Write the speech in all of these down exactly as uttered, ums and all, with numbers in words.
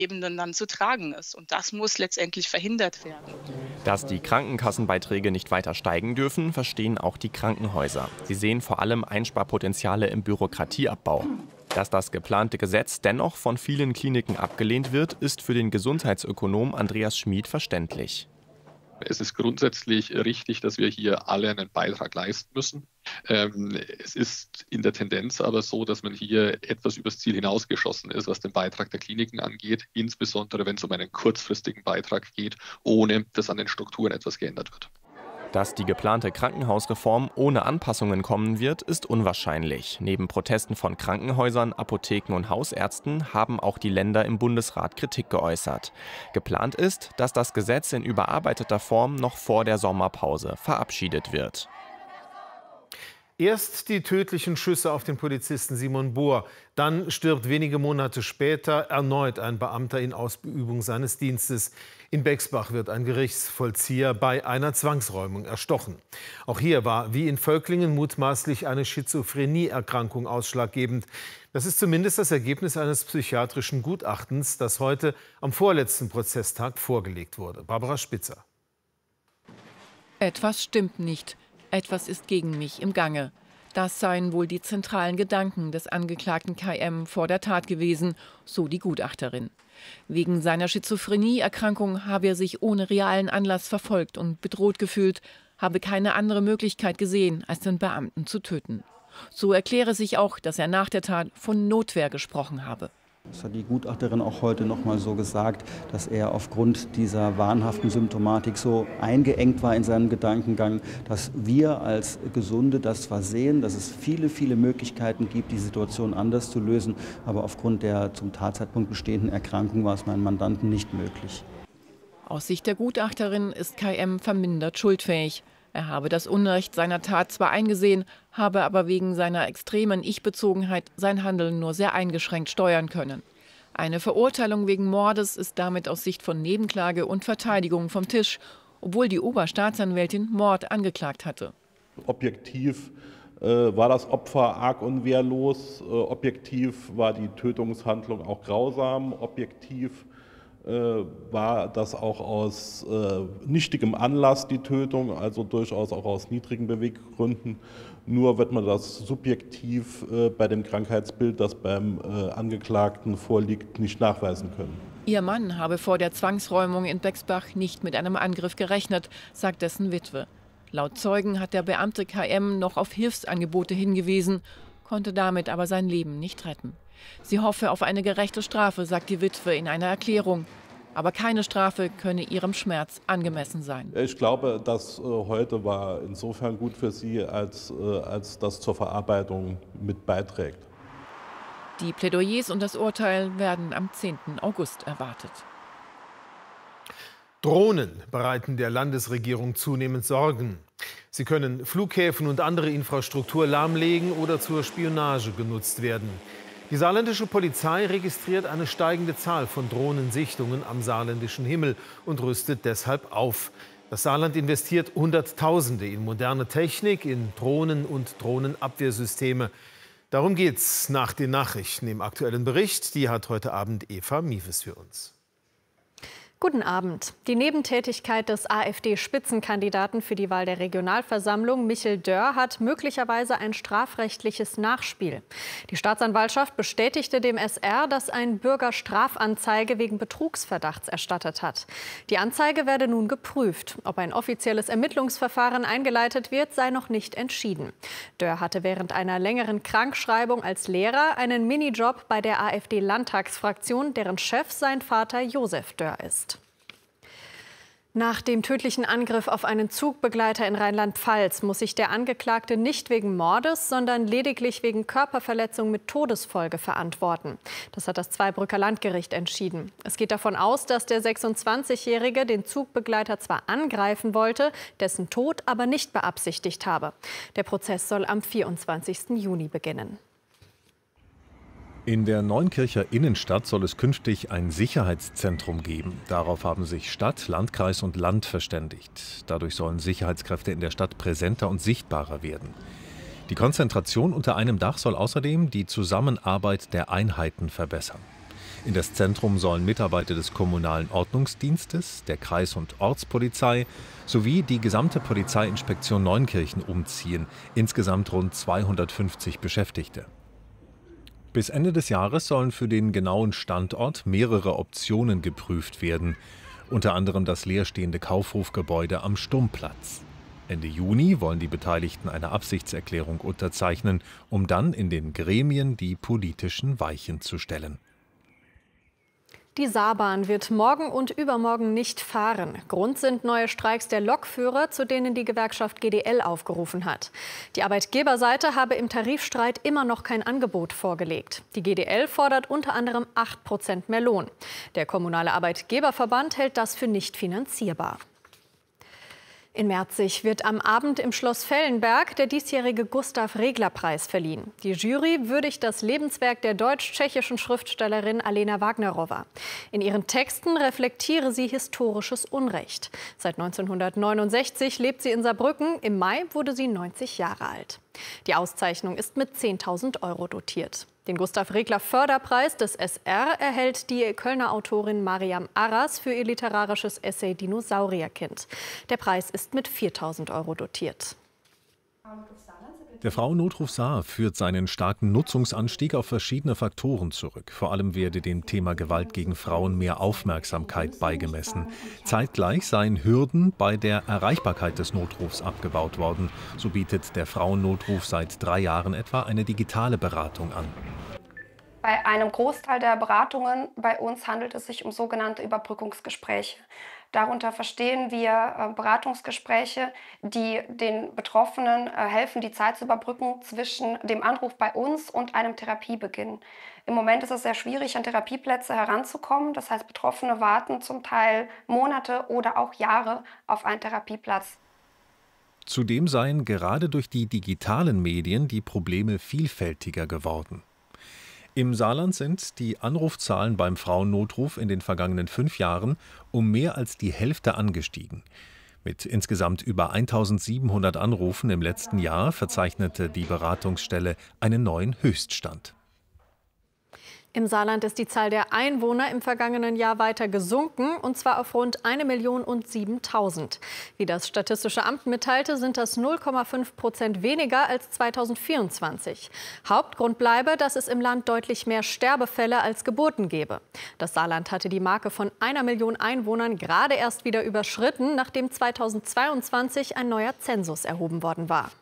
Ebenen dann zu tragen ist. Und das muss letztendlich verhindert werden. Dass die Krankenkassenbeiträge nicht weiter steigen dürfen, verstehen auch die Krankenhäuser. Sie sehen vor allem Einsparpotenziale im Bürokratieabbau. Dass das geplante Gesetz dennoch von vielen Kliniken abgelehnt wird, ist für den Gesundheitsökonom Andreas Schmid verständlich. Es ist grundsätzlich richtig, dass wir hier alle einen Beitrag leisten müssen. Ähm, es ist in der Tendenz aber so, dass man hier etwas übers Ziel hinausgeschossen ist, was den Beitrag der Kliniken angeht, insbesondere wenn es um einen kurzfristigen Beitrag geht, ohne dass an den Strukturen etwas geändert wird. Dass die geplante Krankenhausreform ohne Anpassungen kommen wird, ist unwahrscheinlich. Neben Protesten von Krankenhäusern, Apotheken und Hausärzten haben auch die Länder im Bundesrat Kritik geäußert. Geplant ist, dass das Gesetz in überarbeiteter Form noch vor der Sommerpause verabschiedet wird. Erst die tödlichen Schüsse auf den Polizisten Simon Bohr, dann stirbt wenige Monate später erneut ein Beamter in Ausübung seines Dienstes. In Bexbach wird ein Gerichtsvollzieher bei einer Zwangsräumung erstochen. Auch hier war, wie in Völklingen, mutmaßlich eine Schizophrenieerkrankung ausschlaggebend. Das ist zumindest das Ergebnis eines psychiatrischen Gutachtens, das heute am vorletzten Prozesstag vorgelegt wurde. Barbara Spitzer. Etwas stimmt nicht. Etwas ist gegen mich im Gange. Das seien wohl die zentralen Gedanken des Angeklagten K M vor der Tat gewesen, so die Gutachterin. Wegen seiner Schizophrenieerkrankung habe er sich ohne realen Anlass verfolgt und bedroht gefühlt, habe keine andere Möglichkeit gesehen, als den Beamten zu töten. So erkläre sich auch, dass er nach der Tat von Notwehr gesprochen habe. Das hat die Gutachterin auch heute noch mal so gesagt, dass er aufgrund dieser wahnhaften Symptomatik so eingeengt war in seinem Gedankengang, dass wir als Gesunde das zwar sehen, dass es viele, viele Möglichkeiten gibt, die Situation anders zu lösen, aber aufgrund der zum Tatzeitpunkt bestehenden Erkrankung war es meinem Mandanten nicht möglich. Aus Sicht der Gutachterin ist K M vermindert schuldfähig. Er habe das Unrecht seiner Tat zwar eingesehen, habe aber wegen seiner extremen Ich-Bezogenheit sein Handeln nur sehr eingeschränkt steuern können. Eine Verurteilung wegen Mordes ist damit aus Sicht von Nebenklage und Verteidigung vom Tisch, obwohl die Oberstaatsanwältin Mord angeklagt hatte. Objektiv äh, war das Opfer arg und wehrlos, äh, objektiv war die Tötungshandlung auch grausam, objektiv war das auch aus äh, nichtigem Anlass die Tötung, also durchaus auch aus niedrigen Beweggründen. Nur wird man das subjektiv äh, bei dem Krankheitsbild, das beim äh, Angeklagten vorliegt, nicht nachweisen können. Ihr Mann habe vor der Zwangsräumung in Bexbach nicht mit einem Angriff gerechnet, sagt dessen Witwe. Laut Zeugen hat der Beamte K M noch auf Hilfsangebote hingewiesen, konnte damit aber sein Leben nicht retten. Sie hoffe auf eine gerechte Strafe, sagt die Witwe in einer Erklärung. Aber keine Strafe könne ihrem Schmerz angemessen sein. Ich glaube, das äh, heute war insofern gut für sie, als, äh, als das zur Verarbeitung mit beiträgt. Die Plädoyers und das Urteil werden am zehnten August erwartet. Drohnen bereiten der Landesregierung zunehmend Sorgen. Sie können Flughäfen und andere Infrastruktur lahmlegen oder zur Spionage genutzt werden. Die saarländische Polizei registriert eine steigende Zahl von Drohnensichtungen am saarländischen Himmel und rüstet deshalb auf. Das Saarland investiert Hunderttausende in moderne Technik, in Drohnen und Drohnenabwehrsysteme. Darum geht's nach den Nachrichten im aktuellen Bericht. Die hat heute Abend Eva Miefes für uns. Guten Abend. Die Nebentätigkeit des AfD-Spitzenkandidaten für die Wahl der Regionalversammlung, Michel Dörr, hat möglicherweise ein strafrechtliches Nachspiel. Die Staatsanwaltschaft bestätigte dem S R, dass ein Bürger Strafanzeige wegen Betrugsverdachts erstattet hat. Die Anzeige werde nun geprüft. Ob ein offizielles Ermittlungsverfahren eingeleitet wird, sei noch nicht entschieden. Dörr hatte während einer längeren Krankschreibung als Lehrer einen Minijob bei der AfD-Landtagsfraktion, deren Chef sein Vater Josef Dörr ist. Nach dem tödlichen Angriff auf einen Zugbegleiter in Rheinland-Pfalz muss sich der Angeklagte nicht wegen Mordes, sondern lediglich wegen Körperverletzung mit Todesfolge verantworten. Das hat das Zweibrücker Landgericht entschieden. Es geht davon aus, dass der sechsundzwanzigjährige den Zugbegleiter zwar angreifen wollte, dessen Tod aber nicht beabsichtigt habe. Der Prozess soll am vierundzwanzigsten Juni beginnen. In der Neunkircher Innenstadt soll es künftig ein Sicherheitszentrum geben. Darauf haben sich Stadt, Landkreis und Land verständigt. Dadurch sollen Sicherheitskräfte in der Stadt präsenter und sichtbarer werden. Die Konzentration unter einem Dach soll außerdem die Zusammenarbeit der Einheiten verbessern. In das Zentrum sollen Mitarbeiter des kommunalen Ordnungsdienstes, der Kreis- und Ortspolizei sowie die gesamte Polizeiinspektion Neunkirchen umziehen, insgesamt rund zweihundertfünfzig Beschäftigte. Bis Ende des Jahres sollen für den genauen Standort mehrere Optionen geprüft werden, unter anderem das leerstehende Kaufhofgebäude am Sturmplatz. Ende Juni wollen die Beteiligten eine Absichtserklärung unterzeichnen, um dann in den Gremien die politischen Weichen zu stellen. Die Saarbahn wird morgen und übermorgen nicht fahren. Grund sind neue Streiks der Lokführer, zu denen die Gewerkschaft G D L aufgerufen hat. Die Arbeitgeberseite habe im Tarifstreit immer noch kein Angebot vorgelegt. Die G D L fordert unter anderem acht Prozent mehr Lohn. Der Kommunale Arbeitgeberverband hält das für nicht finanzierbar. In Merzig wird am Abend im Schloss Fellenberg der diesjährige Gustav-Regler-Preis verliehen. Die Jury würdigt das Lebenswerk der deutsch-tschechischen Schriftstellerin Alena Wagnerowa. In ihren Texten reflektiere sie historisches Unrecht. Seit neunzehnhundertneunundsechzig lebt sie in Saarbrücken. Im Mai wurde sie neunzig Jahre alt. Die Auszeichnung ist mit zehntausend Euro dotiert. Den Gustav-Regler-Förderpreis des S R erhält die Kölner Autorin Mariam Arras für ihr literarisches Essay Dinosaurierkind. Der Preis ist mit viertausend Euro dotiert. Der Frauennotruf Saar führt seinen starken Nutzungsanstieg auf verschiedene Faktoren zurück. Vor allem werde dem Thema Gewalt gegen Frauen mehr Aufmerksamkeit beigemessen. Zeitgleich seien Hürden bei der Erreichbarkeit des Notrufs abgebaut worden. So bietet der Frauennotruf seit drei Jahren etwa eine digitale Beratung an. Bei einem Großteil der Beratungen bei uns handelt es sich um sogenannte Überbrückungsgespräche. Darunter verstehen wir Beratungsgespräche, die den Betroffenen helfen, die Zeit zu überbrücken zwischen dem Anruf bei uns und einem Therapiebeginn. Im Moment ist es sehr schwierig, an Therapieplätze heranzukommen. Das heißt, Betroffene warten zum Teil Monate oder auch Jahre auf einen Therapieplatz. Zudem seien gerade durch die digitalen Medien die Probleme vielfältiger geworden. Im Saarland sind die Anrufzahlen beim Frauennotruf in den vergangenen fünf Jahren um mehr als die Hälfte angestiegen. Mit insgesamt über eintausendsiebenhundert Anrufen im letzten Jahr verzeichnete die Beratungsstelle einen neuen Höchststand. Im Saarland ist die Zahl der Einwohner im vergangenen Jahr weiter gesunken, und zwar auf rund eine Million und siebentausend. Wie das Statistische Amt mitteilte, sind das null Komma fünf Prozent weniger als zweitausendvierundzwanzig. Hauptgrund bleibe, dass es im Land deutlich mehr Sterbefälle als Geburten gebe. Das Saarland hatte die Marke von einer Million Einwohnern gerade erst wieder überschritten, nachdem zweitausendzweiundzwanzig ein neuer Zensus erhoben worden war.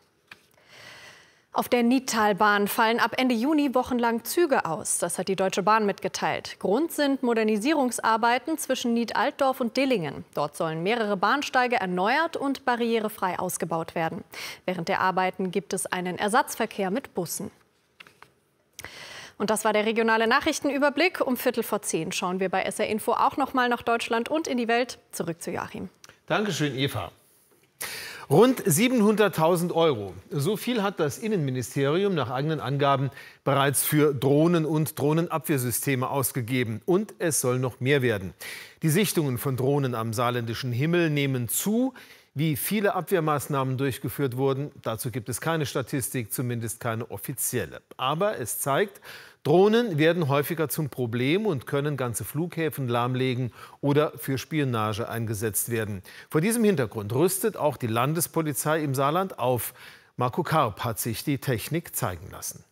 Auf der Nidtalbahn fallen ab Ende Juni wochenlang Züge aus. Das hat die Deutsche Bahn mitgeteilt. Grund sind Modernisierungsarbeiten zwischen Nied-Altdorf und Dillingen. Dort sollen mehrere Bahnsteige erneuert und barrierefrei ausgebaut werden. Während der Arbeiten gibt es einen Ersatzverkehr mit Bussen. Und das war der regionale Nachrichtenüberblick. Um Viertel vor zehn schauen wir bei S R Info auch noch mal nach Deutschland und in die Welt. Zurück zu Joachim. Dankeschön, Eva. Rund siebenhunderttausend Euro. So viel hat das Innenministerium nach eigenen Angaben bereits für Drohnen und Drohnenabwehrsysteme ausgegeben. Und es soll noch mehr werden. Die Sichtungen von Drohnen am saarländischen Himmel nehmen zu. Wie viele Abwehrmaßnahmen durchgeführt wurden, dazu gibt es keine Statistik, zumindest keine offizielle. Aber es zeigt, Drohnen werden häufiger zum Problem und können ganze Flughäfen lahmlegen oder für Spionage eingesetzt werden. Vor diesem Hintergrund rüstet auch die Landespolizei im Saarland auf. Marco Karp hat sich die Technik zeigen lassen.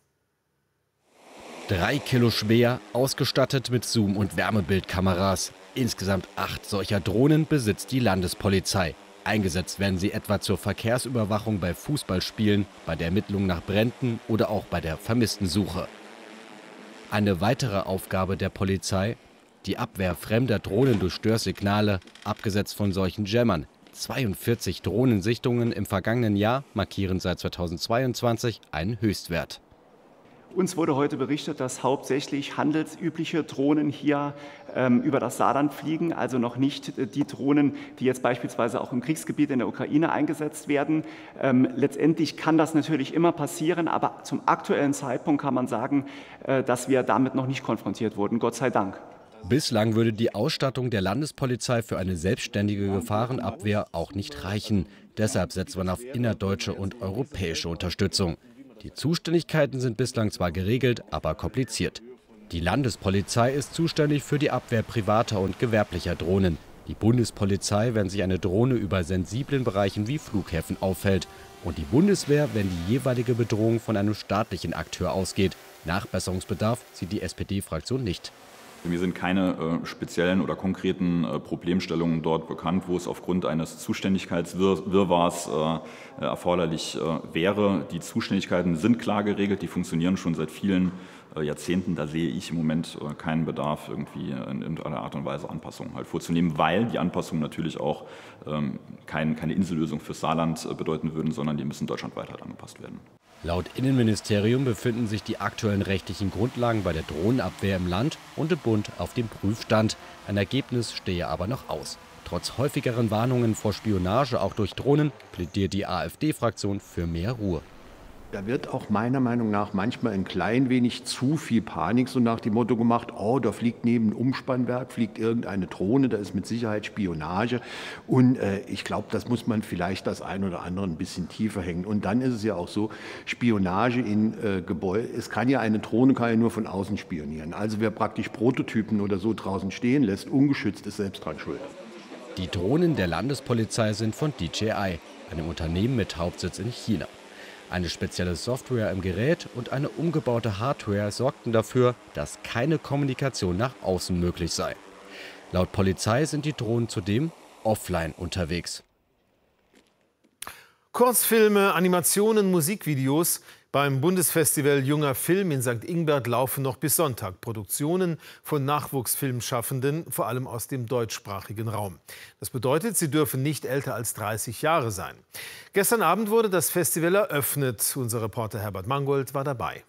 Drei Kilo schwer, ausgestattet mit Zoom- und Wärmebildkameras. Insgesamt acht solcher Drohnen besitzt die Landespolizei. Eingesetzt werden sie etwa zur Verkehrsüberwachung bei Fußballspielen, bei der Ermittlung nach Bränden oder auch bei der Vermisstensuche. Eine weitere Aufgabe der Polizei: die Abwehr fremder Drohnen durch Störsignale, abgesetzt von solchen Jammern. zweiundvierzig Drohnensichtungen im vergangenen Jahr markieren seit zweitausendzweiundzwanzig einen Höchstwert. Uns wurde heute berichtet, dass hauptsächlich handelsübliche Drohnen hier ähm, über das Saarland fliegen, also noch nicht äh, die Drohnen, die jetzt beispielsweise auch im Kriegsgebiet in der Ukraine eingesetzt werden. Ähm, letztendlich kann das natürlich immer passieren, aber zum aktuellen Zeitpunkt kann man sagen, äh, dass wir damit noch nicht konfrontiert wurden, Gott sei Dank. Bislang würde die Ausstattung der Landespolizei für eine selbstständige Gefahrenabwehr auch nicht reichen. Deshalb setzt man auf innerdeutsche und europäische Unterstützung. Die Zuständigkeiten sind bislang zwar geregelt, aber kompliziert. Die Landespolizei ist zuständig für die Abwehr privater und gewerblicher Drohnen. Die Bundespolizei, wenn sich eine Drohne über sensiblen Bereichen wie Flughäfen auffällt. Und die Bundeswehr, wenn die jeweilige Bedrohung von einem staatlichen Akteur ausgeht. Nachbesserungsbedarf sieht die S P D-Fraktion nicht. Mir sind keine äh, speziellen oder konkreten äh, Problemstellungen dort bekannt, wo es aufgrund eines Zuständigkeitswirrwarrs äh, erforderlich äh, wäre. Die Zuständigkeiten sind klar geregelt, die funktionieren schon seit vielen äh, Jahrzehnten. Da sehe ich im Moment äh, keinen Bedarf, irgendwie in irgendeiner Art und Weise Anpassungen halt vorzunehmen, weil die Anpassungen natürlich auch ähm, kein, keine Insellösung fürs Saarland äh, bedeuten würden, sondern die müssen deutschlandweit halt angepasst werden. Laut Innenministerium befinden sich die aktuellen rechtlichen Grundlagen bei der Drohnenabwehr im Land und im Bund auf dem Prüfstand. Ein Ergebnis stehe aber noch aus. Trotz häufigeren Warnungen vor Spionage auch durch Drohnen plädiert die AfD-Fraktion für mehr Ruhe. Da wird auch meiner Meinung nach manchmal ein klein wenig zu viel Panik so nach dem Motto gemacht, oh, da fliegt neben einem Umspannwerk, fliegt irgendeine Drohne, da ist mit Sicherheit Spionage. Und äh, ich glaube, das muss man vielleicht das ein oder andere ein bisschen tiefer hängen. Und dann ist es ja auch so, Spionage in äh, Gebäuden, es kann ja eine Drohne kann ja nur von außen spionieren. Also wer praktisch Prototypen oder so draußen stehen lässt, ungeschützt, ist selbst dran schuld. Die Drohnen der Landespolizei sind von D J I, einem Unternehmen mit Hauptsitz in China. Eine spezielle Software im Gerät und eine umgebaute Hardware sorgten dafür, dass keine Kommunikation nach außen möglich sei. Laut Polizei sind die Drohnen zudem offline unterwegs. Kurzfilme, Animationen, Musikvideos. Beim Bundesfestival Junger Film in Sankt Ingbert laufen noch bis Sonntag Produktionen von Nachwuchsfilmschaffenden, vor allem aus dem deutschsprachigen Raum. Das bedeutet, sie dürfen nicht älter als dreißig Jahre sein. Gestern Abend wurde das Festival eröffnet. Unser Reporter Herbert Mangold war dabei.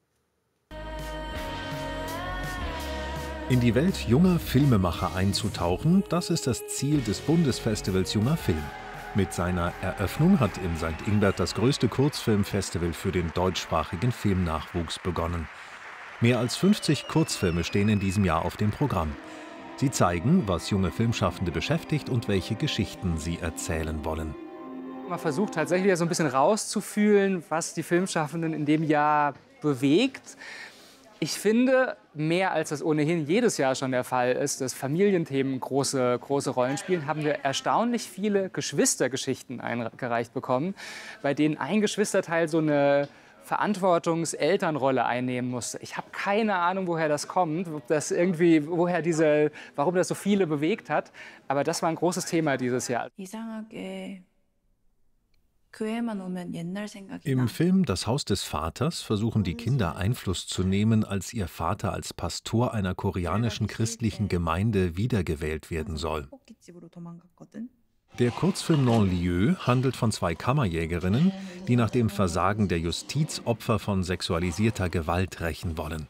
In die Welt junger Filmemacher einzutauchen, das ist das Ziel des Bundesfestivals Junger Film. Mit seiner Eröffnung hat in Sankt Ingbert das größte Kurzfilmfestival für den deutschsprachigen Filmnachwuchs begonnen. Mehr als fünfzig Kurzfilme stehen in diesem Jahr auf dem Programm. Sie zeigen, was junge Filmschaffende beschäftigt und welche Geschichten sie erzählen wollen. Man versucht tatsächlich so ein bisschen rauszufühlen, was die Filmschaffenden in dem Jahr bewegt. Ich finde, mehr als das ohnehin jedes Jahr schon der Fall ist, dass Familienthemen große, große Rollen spielen, haben wir erstaunlich viele Geschwistergeschichten eingereicht bekommen, bei denen ein Geschwisterteil so eine Verantwortungs-Elternrolle einnehmen musste. Ich habe keine Ahnung, woher das kommt, ob das irgendwie, woher diese, warum das so viele bewegt hat, aber das war ein großes Thema dieses Jahr. Im Film Das Haus des Vaters versuchen die Kinder Einfluss zu nehmen, als ihr Vater als Pastor einer koreanischen christlichen Gemeinde wiedergewählt werden soll. Der Kurzfilm Non-Lieu handelt von zwei Kammerjägerinnen, die nach dem Versagen der Justiz Opfer von sexualisierter Gewalt rächen wollen.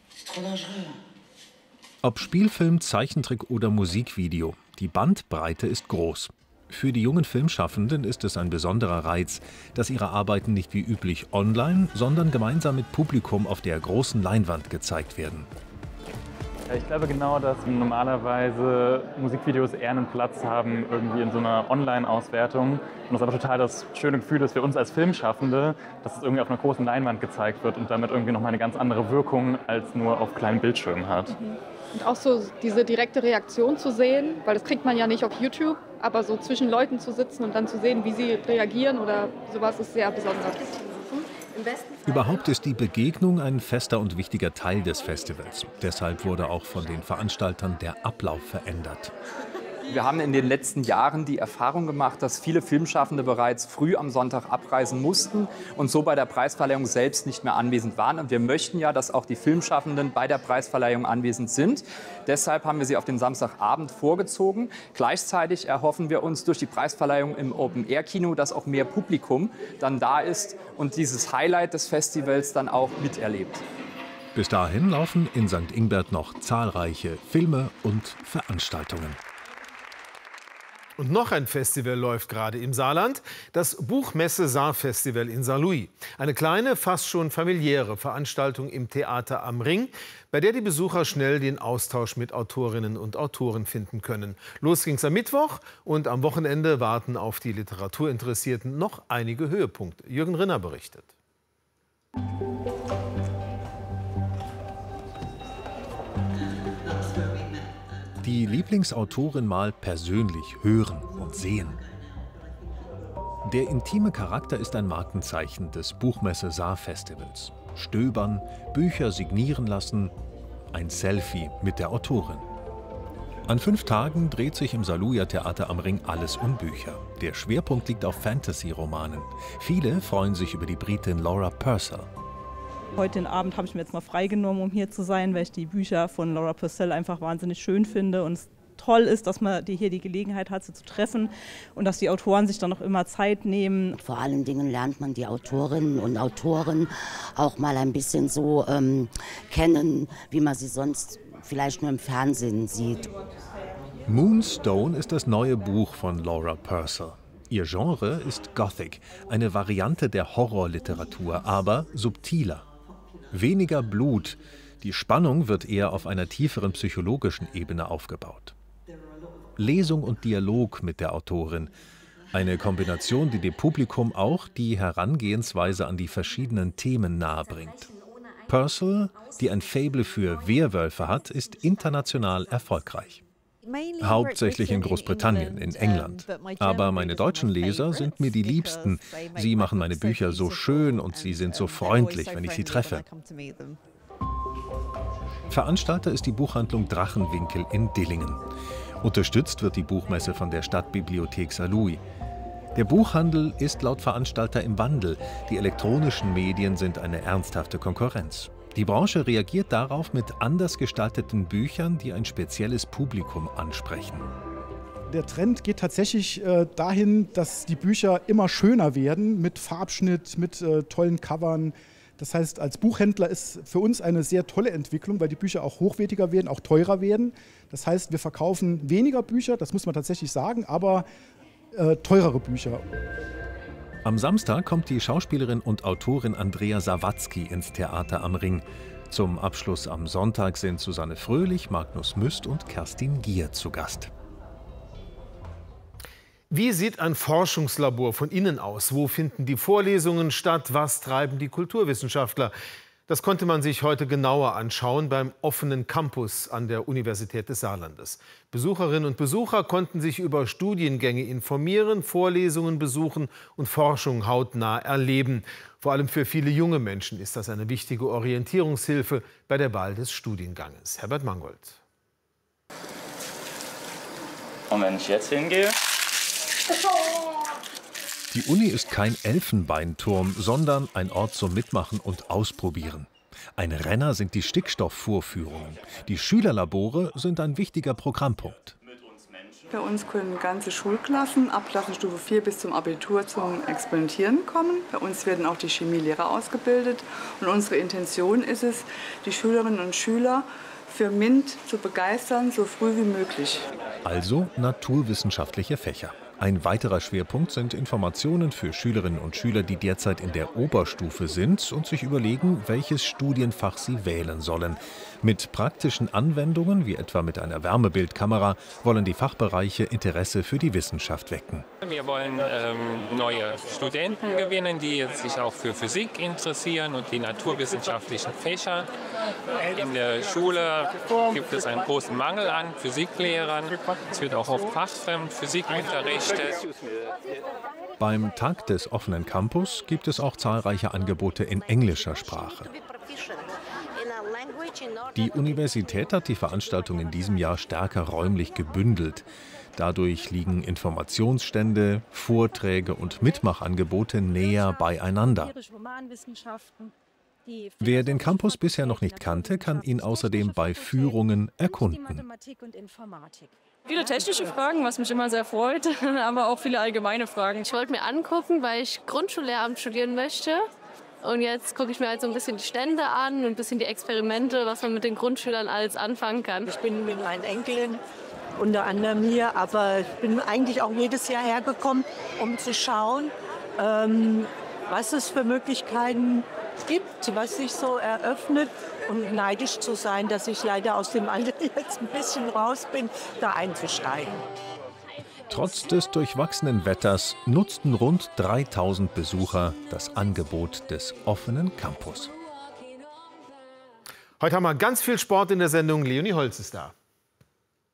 Ob Spielfilm, Zeichentrick oder Musikvideo, die Bandbreite ist groß. Für die jungen Filmschaffenden ist es ein besonderer Reiz, dass ihre Arbeiten nicht wie üblich online, sondern gemeinsam mit Publikum auf der großen Leinwand gezeigt werden. Ich glaube genau, dass normalerweise Musikvideos eher einen Platz haben irgendwie in so einer Online-Auswertung. Und das ist aber total das schöne Gefühl, dass für uns als Filmschaffende, dass es irgendwie auf einer großen Leinwand gezeigt wird und damit irgendwie nochmal eine ganz andere Wirkung als nur auf kleinen Bildschirmen hat. Und auch so diese direkte Reaktion zu sehen, weil das kriegt man ja nicht auf YouTube, aber so zwischen Leuten zu sitzen und dann zu sehen, wie sie reagieren oder sowas, ist sehr besonders. Überhaupt ist die Begegnung ein fester und wichtiger Teil des Festivals. Deshalb wurde auch von den Veranstaltern der Ablauf verändert. Wir haben in den letzten Jahren die Erfahrung gemacht, dass viele Filmschaffende bereits früh am Sonntag abreisen mussten und so bei der Preisverleihung selbst nicht mehr anwesend waren. Und wir möchten ja, dass auch die Filmschaffenden bei der Preisverleihung anwesend sind. Deshalb haben wir sie auf den Samstagabend vorgezogen. Gleichzeitig erhoffen wir uns durch die Preisverleihung im Open-Air-Kino, dass auch mehr Publikum dann da ist und dieses Highlight des Festivals dann auch miterlebt. Bis dahin laufen in Sankt Ingbert noch zahlreiche Filme und Veranstaltungen. Und noch ein Festival läuft gerade im Saarland, das Buchmesse Saarfestival in Saarlouis. Eine kleine, fast schon familiäre Veranstaltung im Theater am Ring, bei der die Besucher schnell den Austausch mit Autorinnen und Autoren finden können. Los ging's am Mittwoch und am Wochenende warten auf die Literaturinteressierten noch einige Höhepunkte. Jürgen Rinner berichtet. die Lieblingsautorin mal persönlich hören und sehen. Der intime Charakter ist ein Markenzeichen des Buchmesse-Saar-Festivals. Stöbern, Bücher signieren lassen, ein Selfie mit der Autorin. An fünf Tagen dreht sich im Saluja-Theater am Ring alles um Bücher. Der Schwerpunkt liegt auf Fantasy-Romanen. Viele freuen sich über die Britin Laura Purcell. Heute Abend habe ich mir jetzt mal freigenommen, um hier zu sein, weil ich die Bücher von Laura Purcell einfach wahnsinnig schön finde und es toll ist, dass man die hier die Gelegenheit hat, sie zu treffen und dass die Autoren sich dann noch immer Zeit nehmen. Vor allen Dingen lernt man die Autorinnen und Autoren auch mal ein bisschen so ähm, kennen, wie man sie sonst vielleicht nur im Fernsehen sieht. Moonstone ist das neue Buch von Laura Purcell. Ihr Genre ist Gothic, eine Variante der Horrorliteratur, aber subtiler. Weniger Blut, die Spannung wird eher auf einer tieferen psychologischen Ebene aufgebaut. Lesung und Dialog mit der Autorin. Eine Kombination, die dem Publikum auch die Herangehensweise an die verschiedenen Themen nahebringt. Purcell, die ein Faible für Werwölfe hat, ist international erfolgreich. Hauptsächlich in Großbritannien, in England. Aber meine deutschen Leser sind mir die Liebsten. Sie machen meine Bücher so schön und sie sind so freundlich, wenn ich sie treffe. Veranstalter ist die Buchhandlung Drachenwinkel in Dillingen. Unterstützt wird die Buchmesse von der Stadtbibliothek Saarlouis. Der Buchhandel ist laut Veranstalter im Wandel. Die elektronischen Medien sind eine ernsthafte Konkurrenz. Die Branche reagiert darauf mit anders gestalteten Büchern, die ein spezielles Publikum ansprechen. Der Trend geht tatsächlich äh, dahin, dass die Bücher immer schöner werden, mit Farbschnitt, mit äh, tollen Covern. Das heißt, als Buchhändler ist für uns eine sehr tolle Entwicklung, weil die Bücher auch hochwertiger werden, auch teurer werden. Das heißt, wir verkaufen weniger Bücher, das muss man tatsächlich sagen, aber äh, teurere Bücher. Am Samstag kommt die Schauspielerin und Autorin Andrea Sawatzki ins Theater am Ring. Zum Abschluss am Sonntag sind Susanne Fröhlich, Magnus Müst und Kerstin Gier zu Gast. Wie sieht ein Forschungslabor von innen aus? Wo finden die Vorlesungen statt? Was treiben die Kulturwissenschaftler? Das konnte man sich heute genauer anschauen beim offenen Campus an der Universität des Saarlandes. Besucherinnen und Besucher konnten sich über Studiengänge informieren, Vorlesungen besuchen und Forschung hautnah erleben. Vor allem für viele junge Menschen ist das eine wichtige Orientierungshilfe bei der Wahl des Studienganges. Herbert Mangold. Und wenn ich jetzt hingehe? Die Uni ist kein Elfenbeinturm, sondern ein Ort zum Mitmachen und Ausprobieren. Ein Renner sind die Stickstoffvorführungen. Die Schülerlabore sind ein wichtiger Programmpunkt. Bei uns können ganze Schulklassen ab Klassenstufe vier bis zum Abitur zum Experimentieren kommen. Bei uns werden auch die Chemielehrer ausgebildet. Und unsere Intention ist es, die Schülerinnen und Schüler für MINT zu begeistern, so früh wie möglich. Also naturwissenschaftliche Fächer. Ein weiterer Schwerpunkt sind Informationen für Schülerinnen und Schüler, die derzeit in der Oberstufe sind und sich überlegen, welches Studienfach sie wählen sollen. Mit praktischen Anwendungen, wie etwa mit einer Wärmebildkamera, wollen die Fachbereiche Interesse für die Wissenschaft wecken. Wir wollen ähm, neue Studenten gewinnen, die sich auch für Physik interessieren und die naturwissenschaftlichen Fächer. In der Schule gibt es einen großen Mangel an Physiklehrern. Es wird auch oft fachfremd Physik unterrichtet. Beim Tag des offenen Campus gibt es auch zahlreiche Angebote in englischer Sprache. Die Universität hat die Veranstaltung in diesem Jahr stärker räumlich gebündelt. Dadurch liegen Informationsstände, Vorträge und Mitmachangebote näher beieinander. Wer den Campus bisher noch nicht kannte, kann ihn außerdem bei Führungen erkunden. Viele technische Fragen, was mich immer sehr freut, aber auch viele allgemeine Fragen. Ich wollte mir angucken, weil ich Grundschullehramt studieren möchte. Und jetzt gucke ich mir halt so ein bisschen die Stände an und ein bisschen die Experimente, was man mit den Grundschülern alles anfangen kann. Ich bin mit meinen Enkeln unter anderem hier, aber ich bin eigentlich auch jedes Jahr hergekommen, um zu schauen, ähm, was es für Möglichkeiten gibt, was sich so eröffnet. Und neidisch zu sein, dass ich leider aus dem Alter jetzt ein bisschen raus bin, da einzusteigen. Trotz des durchwachsenen Wetters nutzten rund dreitausend Besucher das Angebot des offenen Campus. Heute haben wir ganz viel Sport in der Sendung. Leonie Holz ist da.